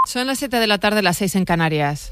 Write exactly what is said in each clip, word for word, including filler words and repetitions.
Son las siete de la tarde, las seis en Canarias.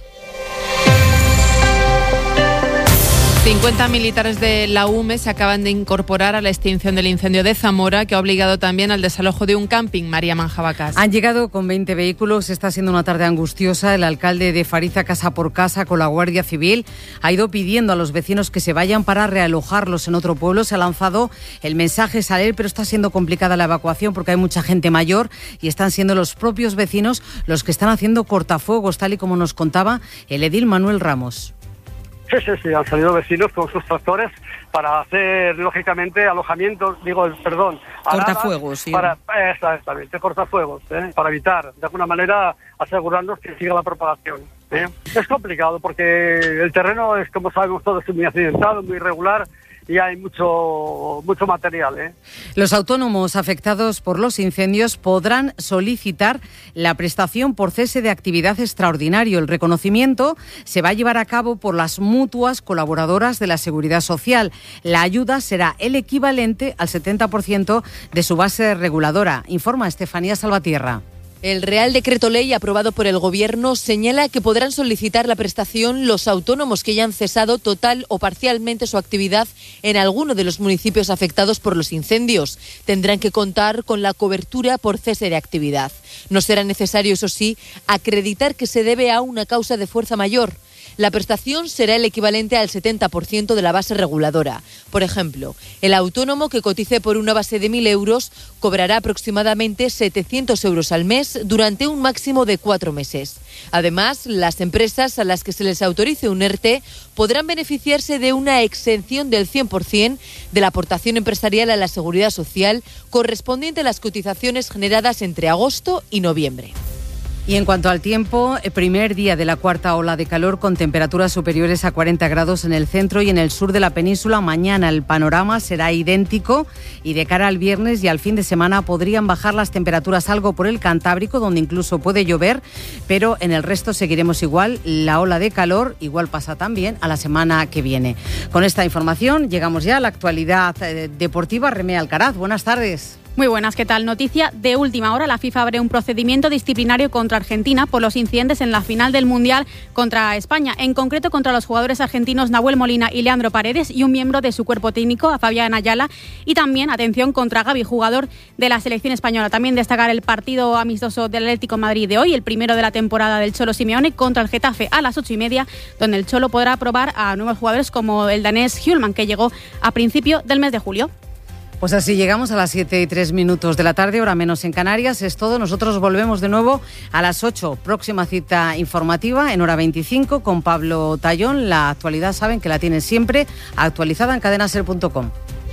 cincuenta militares de la U M E se acaban de incorporar a la extinción del incendio de Zamora, que ha obligado también al desalojo de un camping. María Manjabacas. Han llegado con veinte vehículos. Está siendo una tarde angustiosa. El alcalde de Fariza, casa por casa, con la Guardia Civil, ha ido pidiendo a los vecinos que se vayan para realojarlos en otro pueblo. Se ha lanzado el mensaje salir, pero está siendo complicada la evacuación porque hay mucha gente mayor y están siendo los propios vecinos los que están haciendo cortafuegos, tal y como nos contaba el edil Manuel Ramos. Sí, sí, sí, han salido vecinos con sus tractores para hacer, lógicamente, alojamientos, digo, perdón, cortafuegos, sí. Para, exactamente, cortafuegos, ¿eh? Para evitar, de alguna manera, asegurarnos que siga la propagación. ¿eh? Es complicado porque el terreno es, como sabemos todos, muy accidentado, muy irregular, y hay mucho mucho material. ¿eh? Los autónomos afectados por los incendios podrán solicitar la prestación por cese de actividad extraordinario. El reconocimiento se va a llevar a cabo por las mutuas colaboradoras de la Seguridad Social. La ayuda será el equivalente al setenta por ciento de su base reguladora, informa Estefanía Salvatierra. El Real Decreto Ley aprobado por el Gobierno señala que podrán solicitar la prestación los autónomos que hayan cesado total o parcialmente su actividad en alguno de los municipios afectados por los incendios. Tendrán que contar con la cobertura por cese de actividad. No será necesario, eso sí, acreditar que se debe a una causa de fuerza mayor. La prestación será el equivalente al setenta por ciento de la base reguladora. Por ejemplo, el autónomo que cotice por una base de mil euros cobrará aproximadamente setecientos euros al mes durante un máximo de cuatro meses. Además, las empresas a las que se les autorice un ERTE podrán beneficiarse de una exención del cien por ciento de la aportación empresarial a la Seguridad Social correspondiente a las cotizaciones generadas entre agosto y noviembre. Y en cuanto al tiempo, el primer día de la cuarta ola de calor con temperaturas superiores a cuarenta grados en el centro y en el sur de la península. Mañana el panorama será idéntico y de cara al viernes y al fin de semana podrían bajar las temperaturas algo por el Cantábrico, donde incluso puede llover, pero en el resto seguiremos igual. La ola de calor igual pasa también a la semana que viene. Con esta información llegamos ya a la actualidad eh, deportiva. Remé Alcaraz, buenas tardes. Muy buenas, ¿qué tal? Noticia de última hora. La FIFA abre un procedimiento disciplinario contra Argentina por los incidentes en la final del Mundial contra España. En concreto, contra los jugadores argentinos Nahuel Molina y Leandro Paredes y un miembro de su cuerpo técnico, a Fabián Ayala. Y también, atención, contra Gavi, jugador de la selección española. También destacar el partido amistoso del Atlético de Madrid de hoy, el primero de la temporada del Cholo Simeone contra el Getafe a las ocho y media, donde el Cholo podrá probar a nuevos jugadores como el danés Hjulman, que llegó a principio del mes de julio. Pues así llegamos a las siete y tres minutos de la tarde, hora menos en Canarias. Es todo. Nosotros volvemos de nuevo a las ocho. Próxima cita informativa en hora veinticinco con Pablo Tallón. La actualidad saben que la tienen siempre actualizada en cadena ser punto com.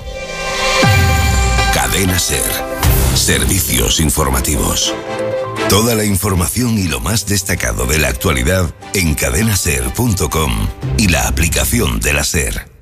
Cadena Ser. Servicios informativos. Toda la información y lo más destacado de la actualidad en cadena ser punto com y la aplicación de la SER.